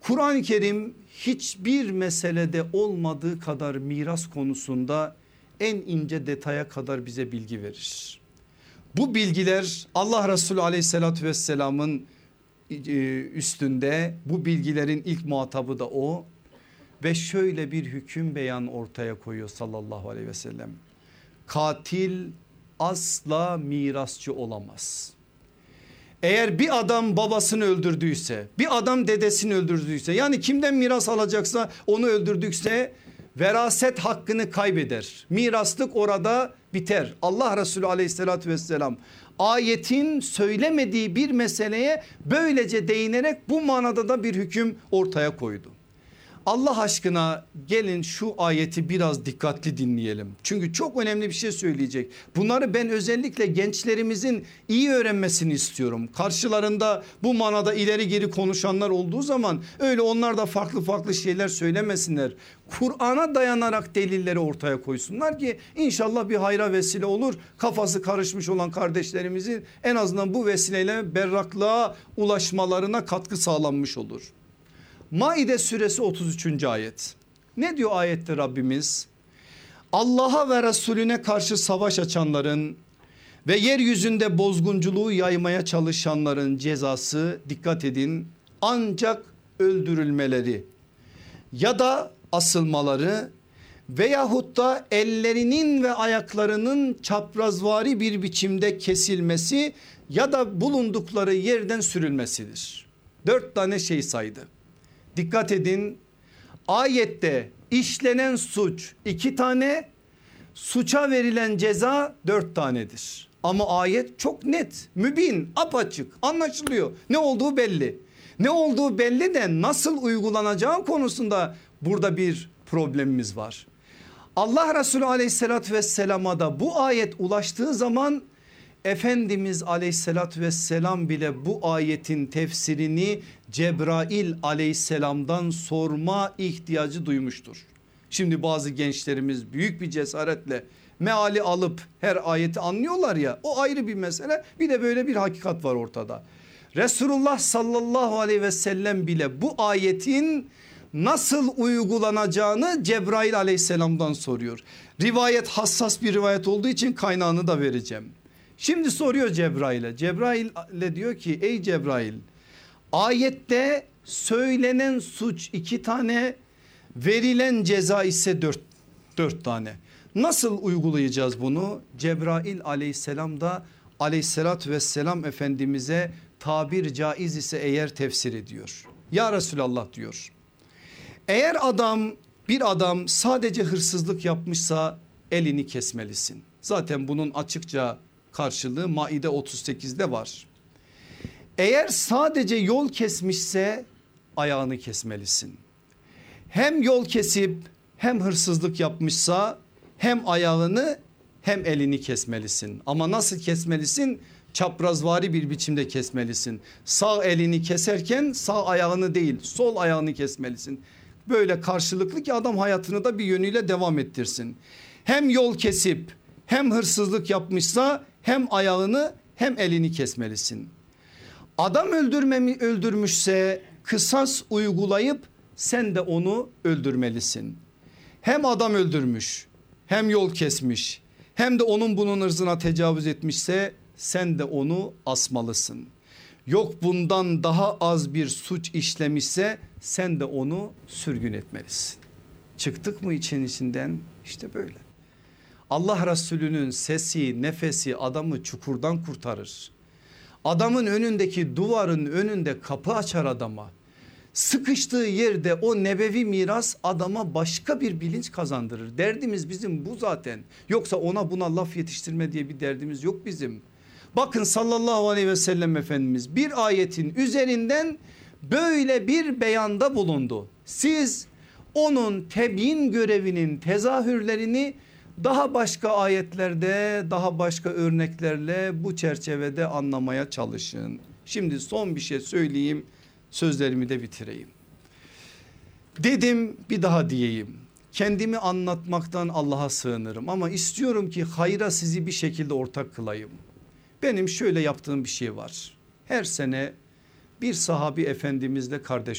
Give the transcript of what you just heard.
Kur'an-ı Kerim hiçbir meselede olmadığı kadar miras konusunda en ince detaya kadar bize bilgi verir. Bu bilgiler Allah Resulü aleyhissalatü vesselamın üstünde, bu bilgilerin ilk muhatabı da o ve şöyle bir hüküm beyan ortaya koyuyor sallallahu aleyhi ve sellem. Katil asla mirasçı olamaz. Eğer bir adam babasını öldürdüyse, bir adam dedesini öldürdüyse, yani kimden miras alacaksa onu öldürdükse veraset hakkını kaybeder. Miraslık orada biter. Allah Resulü aleyhissalatü vesselam ayetin söylemediği bir meseleye böylece değinerek bu manada da bir hüküm ortaya koydu. Allah aşkına gelin şu ayeti biraz dikkatli dinleyelim. Çünkü çok önemli bir şey söyleyecek. Bunları ben özellikle gençlerimizin iyi öğrenmesini istiyorum. Karşılarında bu manada ileri geri konuşanlar olduğu zaman öyle onlar da farklı farklı şeyler söylemesinler. Kur'an'a dayanarak delilleri ortaya koysunlar ki inşallah bir hayra vesile olur. Kafası karışmış olan kardeşlerimizin en azından bu vesileyle berraklığa ulaşmalarına katkı sağlanmış olur. Maide suresi 33. ayet. Ne diyor ayette Rabbimiz? Allah'a ve Resulüne karşı savaş açanların ve yeryüzünde bozgunculuğu yaymaya çalışanların cezası, dikkat edin, ancak öldürülmeleri ya da asılmaları veyahut da ellerinin ve ayaklarının çaprazvari bir biçimde kesilmesi ya da bulundukları yerden sürülmesidir. 4 tane şey saydı. Dikkat edin, ayette işlenen suç 2 tane, suça verilen ceza 4 tanedir. Ama ayet çok net, mübin, apaçık, anlaşılıyor. Ne olduğu belli. Ne olduğu belli de nasıl uygulanacağı konusunda burada bir problemimiz var. Allah Resulü aleyhissalatü vesselama da bu ayet ulaştığı zaman Efendimiz aleyhissalatü vesselam bile bu ayetin tefsirini Cebrail aleyhisselamdan sorma ihtiyacı duymuştur. Şimdi bazı gençlerimiz büyük bir cesaretle meali alıp her ayeti anlıyorlar ya, o ayrı bir mesele. Bir de böyle bir hakikat var ortada. Resulullah sallallahu aleyhi ve sellem bile bu ayetin nasıl uygulanacağını Cebrail aleyhisselamdan soruyor. Rivayet hassas bir rivayet olduğu için kaynağını da vereceğim. Şimdi soruyor Cebrail'e. Cebrail'e diyor ki ey Cebrail, ayette söylenen suç 2 tane, verilen ceza ise 4 tane. Nasıl uygulayacağız bunu? Cebrail aleyhisselam da aleyhissalatü vesselam Efendimiz'e tabir caiz ise eğer tefsir ediyor. Ya Resulallah diyor, eğer bir adam sadece hırsızlık yapmışsa elini kesmelisin. Zaten bunun açıkça karşılığı Maide 38'de var. Eğer sadece yol kesmişse ayağını kesmelisin. Hem yol kesip hem hırsızlık yapmışsa hem ayağını hem elini kesmelisin. Ama nasıl kesmelisin? Çaprazvari bir biçimde kesmelisin. Sağ elini keserken sağ ayağını değil, sol ayağını kesmelisin. Böyle karşılıklı ki adam hayatını da bir yönüyle devam ettirsin. Hem yol kesip hem hırsızlık yapmışsa hem ayağını hem elini kesmelisin. Adam öldürmüşse kısas uygulayıp sen de onu öldürmelisin. Hem adam öldürmüş, hem yol kesmiş, hem de onun bunun ırzına tecavüz etmişse sen de onu asmalısın. Yok bundan daha az bir suç işlemişse sen de onu sürgün etmelisin. Çıktık mı içinden? İşte böyle. Allah Resulü'nün sesi, nefesi adamı çukurdan kurtarır. Adamın önündeki duvarın önünde kapı açar adama. Sıkıştığı yerde o nebevi miras adama başka bir bilinç kazandırır. Derdimiz bizim bu zaten. Yoksa ona buna laf yetiştirme diye bir derdimiz yok bizim. Bakın sallallahu aleyhi ve sellem Efendimiz bir ayetin üzerinden böyle bir beyanda bulundu. Siz onun tebyin görevinin tezahürlerini daha başka ayetlerde, daha başka örneklerle bu çerçevede anlamaya çalışın. Şimdi son bir şey söyleyeyim, sözlerimi de bitireyim. Dedim, bir daha diyeyim. Kendimi anlatmaktan Allah'a sığınırım ama istiyorum ki hayra sizi bir şekilde ortak kılayım. Benim şöyle yaptığım bir şey var. Her sene bir sahabi efendimizle kardeş